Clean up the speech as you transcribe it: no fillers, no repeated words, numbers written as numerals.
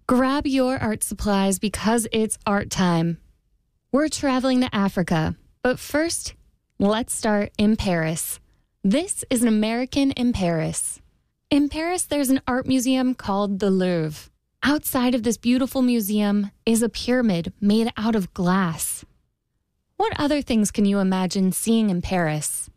Grab your art supplies because it's art time. We're traveling to Africa, but first, let's start in Paris. This is an American in Paris. In Paris, there's an art museum called the Louvre. Outside of this beautiful museum is a pyramid made out of glass. What other things can you imagine seeing in Paris?